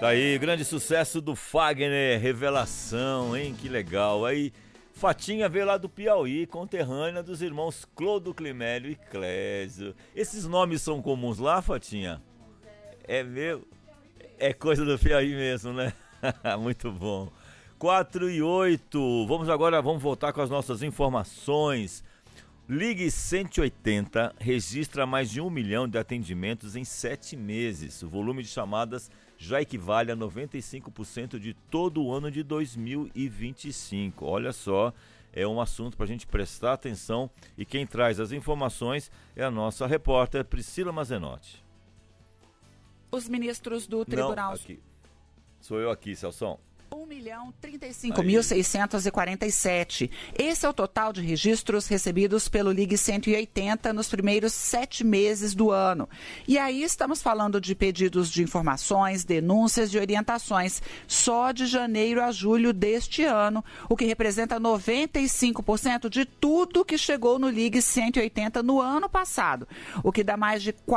Tá aí, grande sucesso do Fagner, Revelação, hein? Que legal. Aí, Fatinha veio lá do Piauí, conterrânea dos irmãos Clodo, Climélio e Clésio. Esses nomes são comuns lá, Fatinha? É meu? É coisa do Piauí mesmo, né? Muito bom. 4:08. Vamos voltar com as nossas informações. Ligue 180 registra mais de 1 milhão de atendimentos em 7 meses. O volume de chamadas já equivale a 95% de todo o ano de 2025. Olha só, é um assunto para a gente prestar atenção e quem traz as informações é a nossa repórter Priscila Mazenotti. Os ministros do Tribunal... Não, aqui. Sou eu aqui, Celson. 1.035.647. Esse é o total de registros recebidos pelo Ligue 180 nos primeiros 7 meses do ano. E aí estamos falando de pedidos de informações, denúncias e orientações só de janeiro a julho deste ano, o que representa 95% de tudo que chegou no Ligue 180 no ano passado, o que dá mais de